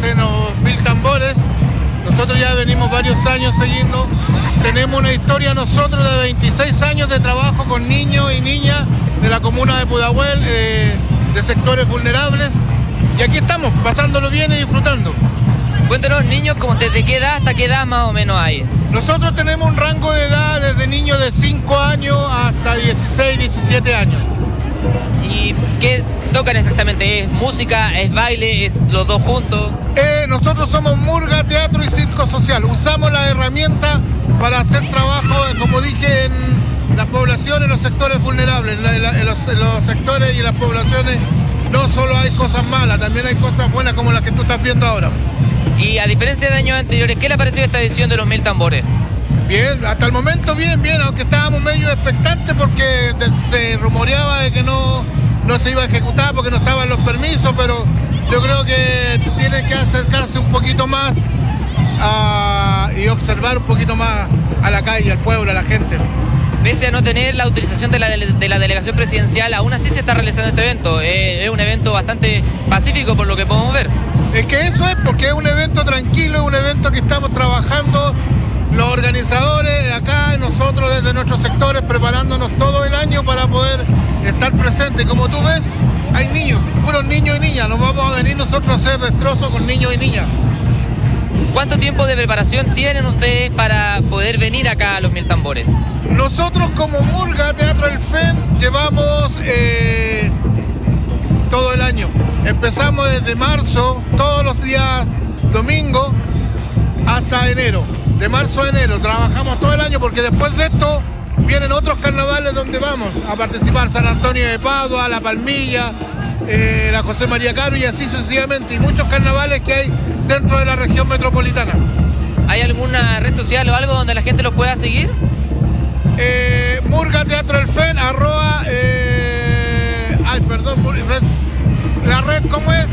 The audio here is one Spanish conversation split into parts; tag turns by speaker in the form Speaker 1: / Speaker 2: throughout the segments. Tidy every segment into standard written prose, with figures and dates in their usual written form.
Speaker 1: en los 1000 tambores. Nosotros ya venimos varios años siguiendo. Tenemos una historia nosotros de 26 años de trabajo con niños y niñas de la comuna de Pudahuel, de sectores vulnerables. Y aquí estamos, pasándolo bien y disfrutando.
Speaker 2: Cuéntanos, niños, ¿desde qué edad hasta qué edad más o menos hay?
Speaker 1: Nosotros tenemos un rango de edad desde niños de 5 años hasta 16, 17 años.
Speaker 2: ¿Y qué tocan exactamente? ¿Es música, es baile, es los dos juntos?
Speaker 1: Nosotros somos murga, teatro y circo social. Usamos las herramientas para hacer trabajo, como dije, en las poblaciones, en los sectores vulnerables, en los sectores y en las poblaciones. No solo hay cosas malas, también hay cosas buenas como las que tú estás viendo ahora.
Speaker 2: Y a diferencia de años anteriores, ¿qué le ha parecido esta edición de los 1000 tambores?
Speaker 1: Bien, hasta el momento bien, aunque estábamos medio expectantes porque se rumoreaba de que no se iba a ejecutar porque no estaban los permisos, pero yo creo que tiene que acercarse un poquito más y observar un poquito más a la calle, al pueblo, a la gente.
Speaker 2: Pese a no tener la autorización de la delegación presidencial, aún así se está realizando este evento. Es un evento bastante pacífico por lo que podemos ver.
Speaker 1: Es que eso es, porque es un evento tranquilo, es un evento que estamos trabajando los organizadores acá, nosotros desde nuestros sectores, preparándonos todo el año para poder estar presentes. Como tú ves, hay niños, puros niños y niñas. Nos vamos a venir nosotros a hacer destrozos con niños y niñas.
Speaker 2: ¿Cuánto tiempo de preparación tienen ustedes para poder venir acá a los 1000 tambores?
Speaker 1: Nosotros como Murga Teatro El FEN llevamos todo el año. Empezamos desde marzo, todos los días domingo, hasta enero. De marzo a enero trabajamos todo el año porque después de esto vienen otros carnavales donde vamos a participar. San Antonio de Padua, La Palmilla, la José María Caro y así sucesivamente. Y muchos carnavales que hay dentro de la región metropolitana.
Speaker 2: ¿Hay alguna red social o algo donde la gente los pueda seguir?
Speaker 1: Murga Teatro El FEN, la red, ¿cómo es?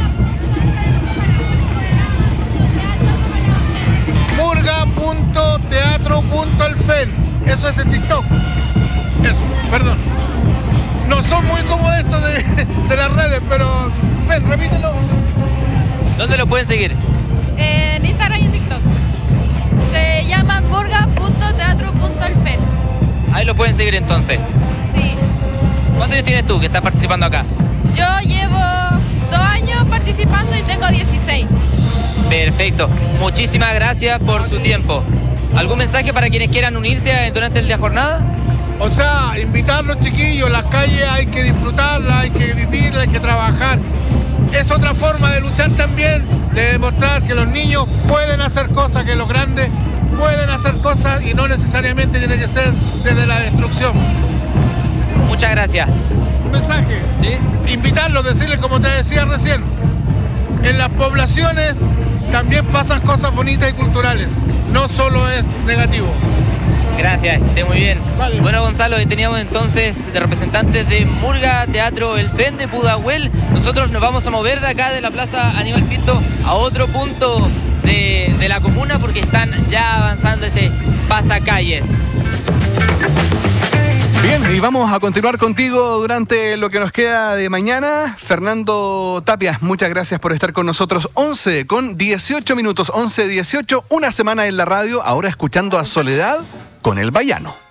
Speaker 1: Murga.teatro.elfen. Eso es en TikTok. Eso, perdón. No son muy cómodos estos de las redes, pero ven, repítelo.
Speaker 2: ¿Dónde lo pueden seguir?
Speaker 3: En Instagram y en TikTok. Se llaman murga.teatro.elfen.
Speaker 2: Ahí lo pueden seguir entonces.
Speaker 3: Sí.
Speaker 2: ¿Cuántos años tienes tú que estás participando acá?
Speaker 3: Yo llevo 2 años participando y tengo 16.
Speaker 2: Perfecto. Muchísimas gracias por su tiempo. ¿Algún mensaje para quienes quieran unirse durante la jornada?
Speaker 1: O sea, invitar a los chiquillos, las calles hay que disfrutarlas, hay que vivirlas, hay que trabajar. Es otra forma de luchar también, de demostrar que los niños pueden hacer cosas, que los grandes pueden hacer cosas y no necesariamente tiene que ser desde la destrucción.
Speaker 2: Muchas gracias.
Speaker 1: Un mensaje.
Speaker 2: ¿Sí?
Speaker 1: Invitarlos, decirles, como te decía recién, en las poblaciones también pasan cosas bonitas y culturales, no solo es negativo.
Speaker 2: Gracias, esté muy bien.
Speaker 1: Vale.
Speaker 2: Bueno, Gonzalo, ahí teníamos entonces de representantes de Murga Teatro El FEN de Pudahuel. Nosotros nos vamos a mover de acá de la Plaza Aníbal Pinto a otro punto de la comuna porque están ya avanzando este pasacalles.
Speaker 4: Bien, y vamos a continuar contigo durante lo que nos queda de mañana. Fernando Tapia, muchas gracias por estar con nosotros. 11:18 minutos, 11:18, una semana en la radio, ahora escuchando a Soledad con El Baiano.